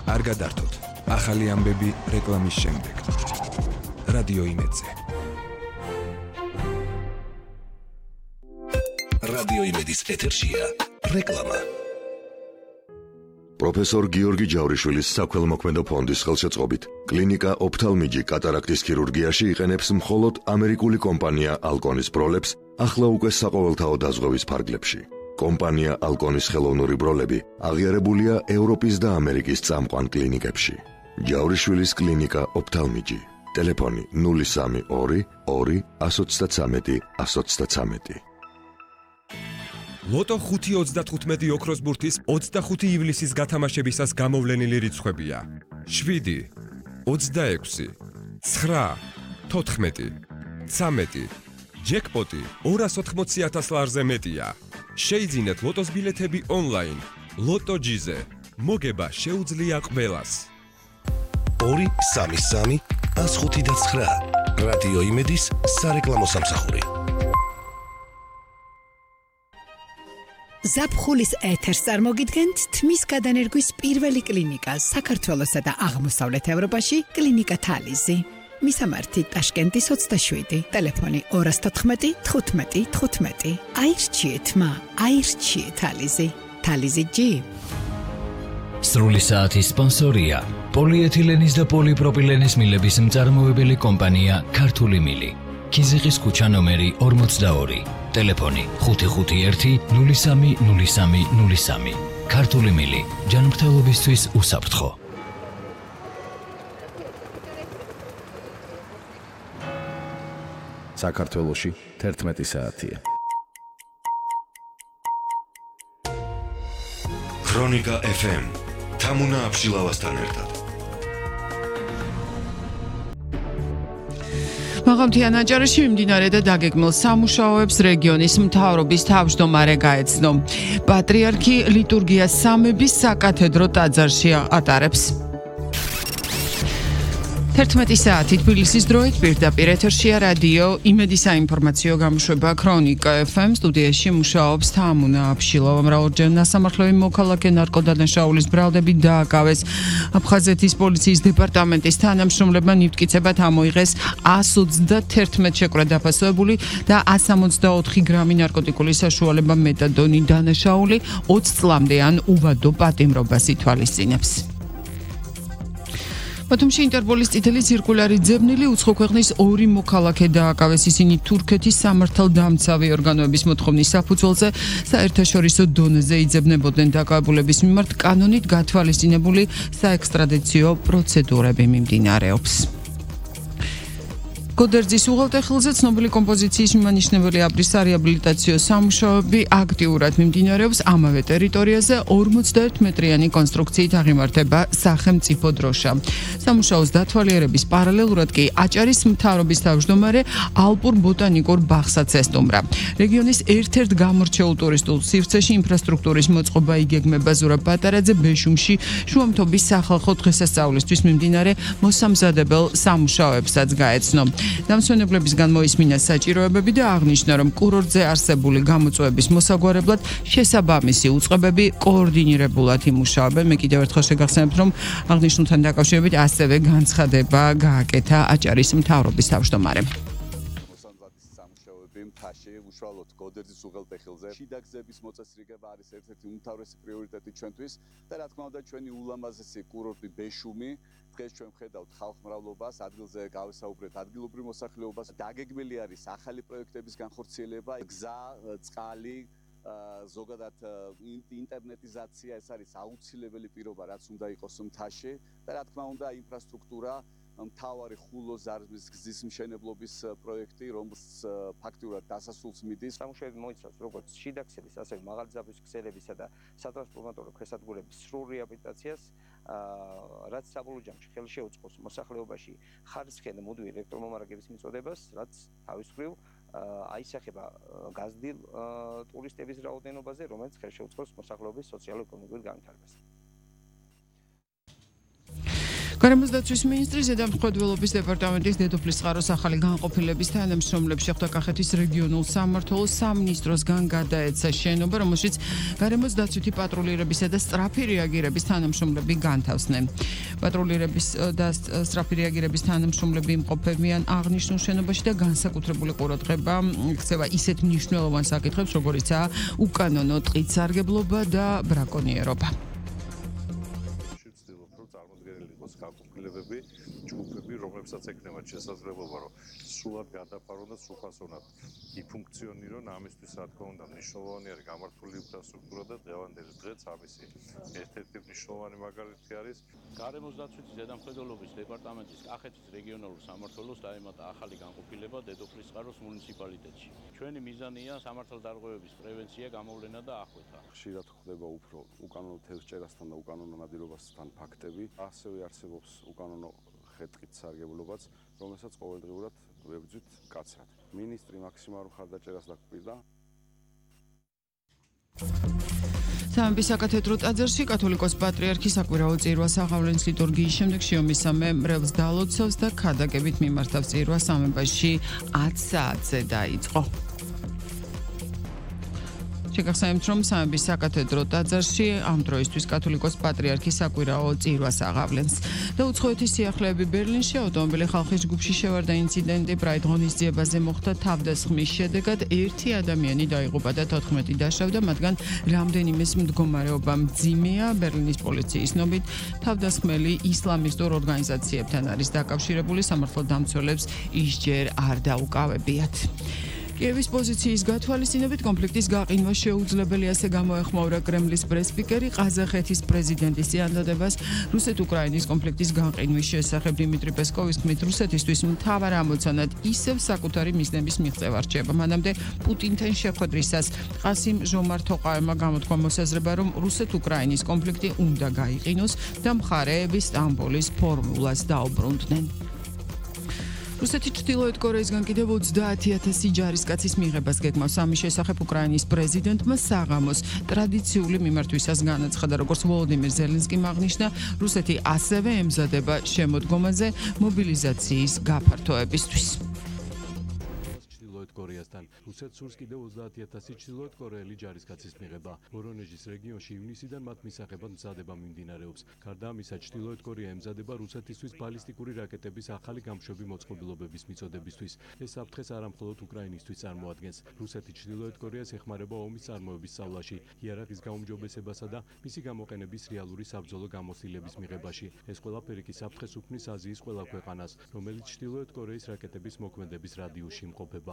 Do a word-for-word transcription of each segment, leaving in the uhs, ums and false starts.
არ გადართოთ. ახალი ამბები რეკლამის შემდეგ. რადიო იმედზე. რადიო იმედის ეთერშია რეკლამა. პროფესორ გიორგი ჯავრიშვილის საქველმოქმედო ფონდის ხელშეწყობით კლინიკა ოფთალმიჯი კატარაქტის ქირურგიაში იყენებს მხოლოდ ამერიკული კომპანია ალკონის ბროლებს ახლა უკვე საყოველთაო დაზღვევის ფარგლებში. კომპანია ალკონის ხელოვნური ბროლები აღიარებულია ევროპის და ამერიკის წამყვან კლინიკებში. ჯავრიშვილის კლინიკა ოფთალმიჯი. ტელეფონი ნული სამი ორი ორი εκατო ოცდათვრამეტი εκατო ოცდათვრამეტი. ლოტო ხუთი ოცდათხუთმეტი ოქროს ბურთის ოცდახუთი ივლისის გათამაშებისას გამოვლენილი რიცხვებია: შვიდი, ოცდაექვსი, ცხრა, თოთხმეტი, ცამეტი. ჯეკპოტი ორას ოთხმოცი ათას ლარზე მეტია. შეიძინეთ ლოტოს ბილეთები ონლაინ. ლოტო ჯიზე. მოგება შეუძლია ყველას. ორი სამი სამი ას ხუთი და ცხრა. რადიო იმედის სარეკლამო სამსახური. ზაფხულის ეთერს წარმოგიდგენთ თმის გადანერგვის პირველი კლინიკა საქართველოსა და აღმოსავლეთ ევროპაში კლინიკა თალიზი. მისამართი ტაშკენტის ოცდაშვიდი, ტელეფონი ორას თოთხმეტი თხუთმეტი თხუთმეტი. აირჩიეთ მა, აირჩიეთ თალიზი. თალიზი ჯი. სრული საათის სპონსორია პოლიეთილენის და პოლიპროპილენის მილების მწარმოებელი კომპანია ქართული მილი. ქიზიყის ქუჩა ნომერი ორმოცდაორი. ტელეფონი ხუთი ხუთი ერთი ნული სამი ნული სამი ნული სამი. ქართული მილი ჯანმრთელობისთვის უსაფრთხო. საქართველოში თერთმეტი საათია. ქრონიკა ეფ ემ თამუნა აფშილავასთან ერთად. მაღალმთიან აჭარაში მიმდინარე და დაგეგმილ სამუშაოებს რეგიონის მთავრობის თავმჯდომარე გაეცნო. პატრიარქი ლიტურგიას სამების საკათედრო ტაძარში ატარებს. თერთმეტი საათი თბილისის დროით პირდაპირ ეთერშია რადიო იმედის საინფორმაციო გამოშვება ქრონიკა ეფ ემ. სტუდიაში მუშაობს თამუნა აფშილავა. მრავალჯერ ნასამართლები მოქალაქე ნარკოდანაშაულის ბრალდები დააკავეს. აფხაზეთის პოლიციის დეპარტამენტის თანამშრომლებმა ნივთკიცებად ამოიღეს ას ოცდათერთმეტ შეკვრა დაფასებული და ას სამოცდაოთხი გრამი ნარკოტიკული საშუალება მეტადონი. დანაშაული ოცი წლამდე ან უვადო პატიმრობას ითვალისწინებს. ბათუმში ინტერპოლის წითელი ცირკულარი ძებნილი უცხო ქვეყნის ორი მოქალაქე დააკავეს. ისინი თურქეთის სამართალდამცავი ორგანოების მოთხოვნის საფუძველზე საერთაშორისო დონეზე იძებნებოდნენ. დაკავებულების მიმართ კანონით გათვალისწინებული საექსტრადიციო პროცედურები მიმდინარეობს. გოდერძის უღელტეხილზე ცნობილი კომპოზიციის მიმანიშნებელი აბრის სარეაბილიტაციო სამუშაოები აქტიურად მიმდინარეობს. ამავე ტერიტორიაზე ორმოცდაერთი მეტრიანი კონსტრუქციით აღიმართება სახელმწიფო დროშა. სამუშაოს დათვალიერების პარალელურად კი აჭარის მთავრობის თავმჯდომარე ალპურ ბოტანიკურ ბაღსაც ესტუმრა. რეგიონის ერთ-ერთ გამორჩეულ ტურისტულ სივრცეში ინფრასტრუქტურის მოწყობა იგეგმება. ზურაბ პატარაძე ბეშუმში შუამთობის სახალხო დღესასწაულისთვის მიმდინარე მოსამზადებელ სამუშაოებსაც გაეცნო. დამსვენებლებისგან მოისმინა საჭიროებები და აღნიშნა, რომ კურორტზე არსებული გამოწვევების მოსაგვარებლად შესაბამისი უწყებები კოორდინირებულად იმუშავებენ. მე კიდევ ერთხელ შეგახსენებთ, რომ აღნიშნულთან დაკავშირებით ასევე განცხადება გააკეთა აჭარის მთავრობის თავმჯდომარემ. უშუალოდ გოდერძის უღელტეხილზე შიდა გზების მოწესრიგება არის ერთ-ერთი უმთავრესი პრიორიტეტი ჩვენთვის და რა თქმა უნდა ჩვენი ულამაზესი კურორტი ბეშუმი დღეს ჩვენ ვხედავთ ხალხმრავლობას, ადგილზე გავესაუბრეთ ადგილობრივ მოსახლეობას. დაგეგმილი არის ახალი პროექტების განხორციელება, გზა, წყალი, ზოგადად ინტერნეტიზაცია, ეს არის აუცილებელი პირობა, რაც უნდა იყოს მთაში და რა თქმა უნდა ინფრასტრუქტურა, მთავარი ხულო-ზარზმის გზის მშენებლობის პროექტი, რომელიც ფაქტიურად დასასრულს მიდის. სამუშაოები მოიცავს როგორც შიდა ქსელის, ასევე მაღალი ძაბვის ქსელებისა და სატრანსპორტო ქვესადგურების სრულ რეაბილიტაციას, რაც საბოლოო ჯამში ხელი შეუწყოს მოსახლეობაში ხარისხიანი მუდმივი ელექტრომომარაგების მიწოდებას, რაც თავის მხრივ აისახება გაზრდილ ტურისტების რაოდენობაზე, რომელიც ხელი შეუწყოს მოსახლეობის სოციალურ-ეკონომიკურ განვითარებას. გარემოს დაცვის მინისტრის ზედამხედველობის დეპარტამენტის დედოფლის წყაროს ახალი განყოფილების თანამშრომლებს შეხვდა კახეთის რეგიონულ სამმართველოს სამინისტროსგან გადაეცა შენობა, რომელშიც გარემოს დაცვითი პატრულირებისა და სწრაფი რეაგირების თანამშრომლები განთავსდნენ. პატრულირების და სწრაფი რეაგირების თანამშრომლები იმყოფებიან აღნიშნულ შენობაში და განსაკუთრებული ყურადღება ექცევა ისეთ მნიშვნელოვან საკითხებს, როგორიცაა უკანონო ტყით სარგებლობა და ბრაკონიერობა. გაკუთვნილები, ჯგუფები, რომლებსაც ექნებათ შესაძლებლობა, რომ სრულად გადაფარონ და სრულფასოვნად იფუნქციონირონ, ამისთვის რა თქმა უნდა მნიშვნელოვანი არის გამართული ინფრასტრუქტურა და დღევანდელი დღეც ამისი ერთ-ერთი მნიშვნელოვანი მაგალითი არის გარემოს დაცვითი ზედამხედველობის დეპარტამენტის კახეთის რეგიონალურ სამმართველოს დაემატა ახალი განყოფილება დედოფლის წყაროს მუნიციპალიტეტში. ჩვენი მიზანია სამართალდარღვევების პრევენცია, გამოვლენა და აღკვეთა. ხშირად ხდება უფრო უკანონო თევზჭერასთან და უკანონო ნადირობასთან ფაქტები, ასევე არსებობს უკანონო ხეთყით სარგებლობაც, რომელსაც ყოველდღიურად ვებრძვით კაცრად. მინისტრი მაქსიმალურ ხარდაჭერას დაგკვირდა. სამების საკათედრო ტაძარში კათოლიკოს პატრიარქი საკვირაო წირვას აღავლენს ლიტურგიის შემდეგ შიომისამე მრევლს დალოცავს და ქადაგებით მიმართავს წირვას სამებაში ათ საათზე დაიწყო. შეგახსენებთ, რომ სამების საკათედრო ტაძარში ამ დროისთვის კათოლიკოს პატრიარქი საკვირაო წირვას აღავლენს. და უცხოეთის სიახლეები ბერლინში ავტომობილი ხალხის ჯგუფში შევარდა ინციდენტი პრაიდ ღონისძიებაზე მოხდა თავდასხმის შედეგად ერთი ადამიანი დაიღუპა და თოთხმეტი დაშავდა, მათგან რამდენიმეს მდგომარეობა მძიმეა. ბერლინის პოლიციის ცნობით თავდასხმელი ისლამისტურ ორგანიზაციებთან არის დაკავშირებული, სამართალდამცველებს ისჯერ არ დაუკავებიათ. კიევის პოზიციის გათვალისწინებით კონფლიქტის გაყინვა შეუძლებელია, ასე გამოეხმაურა კრემლის პრესპიკერი ყაზახეთის პრეზიდენტის წინადადებას რუსეთ-უკრაინის კონფლიქტის გაყინვის შესახებ. დიმიტრი პესკოვის თქმით, რუსეთისთვის მთავარ ამოცანად ისევ საკუთარი მიზნების მიღწევა რჩება. მანამდე პუტინთან შეხვედრისას ყასიმ ჟომარ თოყაევმა გამოთქვა მოსაზრება, რომ რუსეთ-უკრაინის კონფლიქტი უნდა გაიყინოს და მხარეები სტამბოლის ფორმულას დაუბრუნდნენ. რუსეთი ჩრდილოეთ კორეისგან კიდევ ოცდაათი ათასი ჯარისკაცის მიღებას გეგმავს. ამის შესახებ უკრაინის პრეზიდენტმა საღამოს ტრადიციული მიმართვისას განაცხადა, როგორც ვოლოდიმირ ზელენსკიმ აღნიშნა, რუსეთი ასევე ემზადება შემოდგომაზე მობილიზაციის გაფართოებისთვის. კორეასთან. რუსეთს სურს კიდევ ოცდაათი ათასი ჩრდილოეთ კორეელი ჯარისკაცის მიღება. ვორონეჟის რეგიონში ივნისიდან მათ მისაღებად მზადება მიმდინარეობს. გარდა ამისა, ჩრდილოეთ კორეა ემზადება რუსეთისთვის ბალისტიკური რაკეტების ახალი გამშვები მოწყობილობების მიწოდებისთვის. ეს საფრთხეს არამხოლოდ უკრაინისთვის წარმოადგენს. რუსეთი ჩრდილოეთ კორეას ეხმარება ომის წარმოების სწავლაში, იარაღის გაუმჯობესებასა და მისი გამოყენების რეალური საბრძოლო გამოცდილების მიღებაში. ეს ყველაფერი კი საფრთხეს უქმნის აზიის ყველა ქვეყანას, რომელიც ჩრდილოეთ კორეის რაკეტების მოქმედების რადიუსში იმყოფება.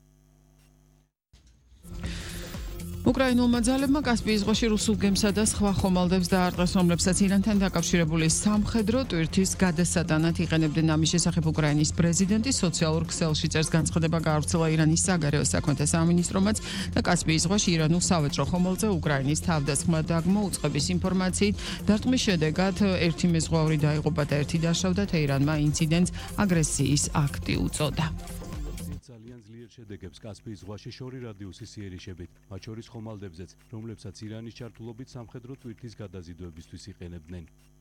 უკრაინულმა ძალებმა კასპიის ზღვაში რუსულ გემსა და სხვა ხომალდებს დაარტყეს, რომლებსაც ირანთან დაკავშირებული სამხედრო ტვირთის გადასატანად იყენებდნენ. ამის შესახებ უკრაინის პრეზიდენტი სოციალურ ქსელში წერს, განცხადება გაავრცელა ირანის საგარეო საქმეთა სამინისტრომაც და კასპიის ზღვაში ირანულ სავაჭრო ხომალდზე უკრაინის თავდასხმა დაგმოუწყების ინფორმაციით დარტყმის შედეგად ერთი მეზღვაური დაიღუპა და ერთი დაშავდა. თეირანმა ინციდენტს აგრესიის აქტი უწოდა. შედეგებს კასპიის ზღვაში შორი რადიუსის იერიშებით, მათ შორის ხომალდებზეც, რომლებსაც ირანის ჩართულობით სამხედრო ტვირთის გადაზიდვებისთვის იყენებდნენ.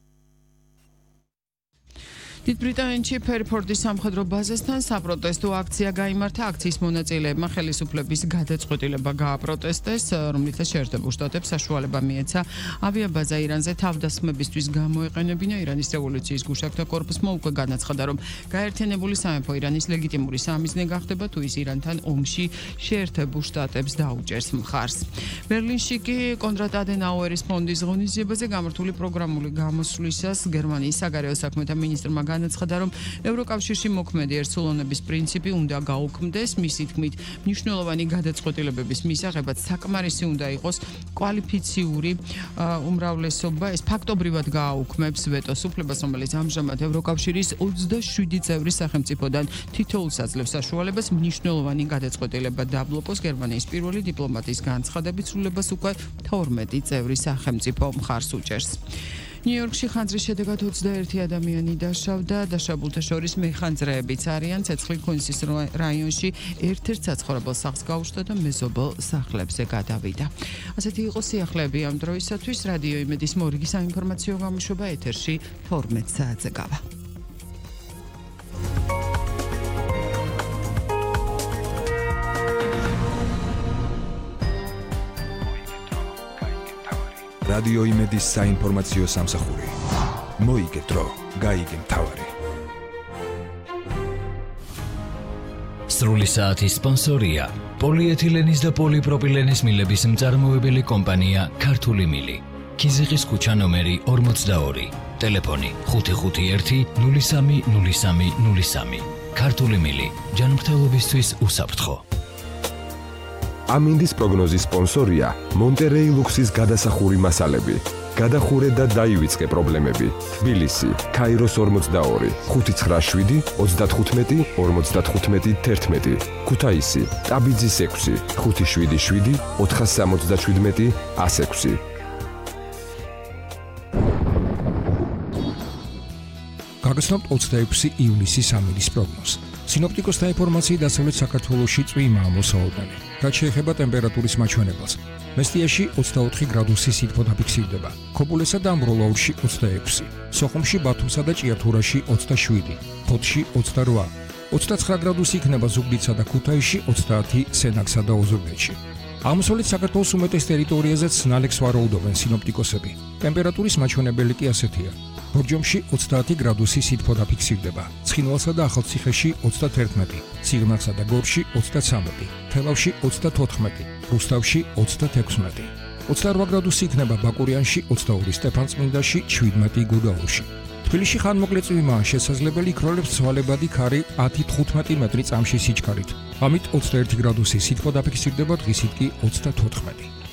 დიდ ბრიტანეთში ფერფორდის სამხედრო ბაზასთან საპროტესტო აქცია გაიმართა. აქციის მონაწილეებმა ხელისუფლების გადაწყვეტილება გააპროტესტეს, რომლითაც შეერთებულ შტატებს საშუალება მიეცა ავიაბაზა ირანზე თავდასხმებისთვის გამოეყენებინა. ირანის რევოლუციის გუშაგთა კორპუსმა უკვე განაცხადა, რომ გაერთიანებული სამეფო ირანის ლეგიტიმური სამიზნე გახდება, თუ ის ირანთან ომში შეერთებულ შტატებს დაუჭერს მხარს. ბერლინში კი კონრად ადენაუერის ფონდის ღონისძიებაზე გამართული პროგრამული გამოსვლისას გერმანიის საგარეო საქმეთა მინისტრმა განაცხადა, რომ ევროკავშირში მოქმედი ერთსულოვნების პრინციპი უნდა გაუქმდეს. მისი თქმით, მნიშვნელოვანი გადაწყვეტილებების მისაღებად საკმარისი უნდა იყოს კვალიფიციური უმრავლესობა. ეს ფაქტობრივად გააუქმებს ვეტოს უფლებას, რომელიც ამჟამად ევროკავშირის ოცდაშვიდი წევრი სახელმწიფოდან თითოეულს აძლევს საშუალებას მნიშვნელოვანი გადაწყვეტილება დაბლოკოს. გერმანიის პირველი დიპლომატის განცხადებით სრულებას უკვე თორმეტი წევრი სახელმწიფო მხარს უჭერს. ნიუ-იორკში ხანძრის შედეგად ოცდაერთი ადამიანი დაშავდა, დაშავებულთა შორის მეხანძრეებიც არიან. ცეცხლი ქუინსის რაიონში ერთ-ერთ საცხოვრებელ სახლს გაუშვდა და მეზობელ სახლებზე გადავიდა. ასეთი იყო სიახლეები ამ დროისათვის. რადიო იმედის მორიგი საინფორმაციო გამოშვება ეთერში თორმეტ საათზე გავა. რადიო იმედის საინფორმაციო სამსახური. მოიგე დრო, გაიგე მთავარი. სრული საათის სპონსორია პოლიეთილენის და პოლიპროპილენის მილების მწარმოებელი კომპანია ქართული მილი. ქიზიყის ქუჩა ნომერი ორმოცდაორი. ტელეფონი ხუთი ხუთი ერთი ნული სამი ნული სამი ნული სამი. ქართული მილი. ჯანმრთელობისთვის უსაფრთხო. ამინდის პროგნოზის სპონსორია მონტერეი ლუქსის გადასახური მასალები. გადახურე და დაივიწყე პრობლემები. თბილისი, ქაიროს ორმოცდაორი, ხუთი ცხრა შვიდი ოცდათხუთმეტი ორმოცდათხუთმეტი თერთმეტი. ქუთაისი, ტაბიძის ექვსი, ხუთი შვიდი შვიდი ოთხას სამოცდაშვიდმეტი ას ექვსი. გაგრძნობთ ოცდაექვსი ივლისის ამინდის პროგნოზს. სინოპტიკოსთა ინფორმაციით დასავლეთ საქართველოში წვიმაა მოსაოდნელი. რაც შეეხება ტემპერატურის მაჩვენებელს. მესტიაში ოცდაოთხი გრადუსი სითბო დაფიქსირდება. ქობულესა და ამბროლაურში ოცდაექვსი, სოხუმში, ბათუმსა და ჭიათურაში ოცდაშვიდი, ფოთში ოცდარვა, ოცდაცხრა გრადუსი იქნება ზუგდიდსა და ქუთაისში, ოცდაათი სენაკსა და ოზურგეთში. აღმოსავლეთ საქართველოს უმეტეს ტერიტორიაზეც სნალექს ვარაუდობენ სინოპტიკოსები. ტემპერატურის მაჩვენებელი კი ასეთია. ბორჯომში ოცდაათი გრადუსი სითბო დაფიქსირდება. ცხინვალსა და ახალციხეში ოცდათერთმეტი, სიღნაღსა და გორში ოცდაცამეტი, თელავში ოცდათოთხმეტი, რუსთავში ოცდათექვსმეტი. ოცდარვა გრადუსი იქნება ბაკურიანში, ოცდაორი სტეფანწმინდაში, შვიდმეტი გუდაურში. თბილისში ხანმოკლე წვიმაა შესაძლებელი, იქროლებს ცვალებადი ქარი ათი თხუთმეტი მეტრი წამში სიჩქარით. ამით ოცდაერთი გრადუსი სითბო დაფიქსირდება, დღისით კი ოცდათოთხმეტი.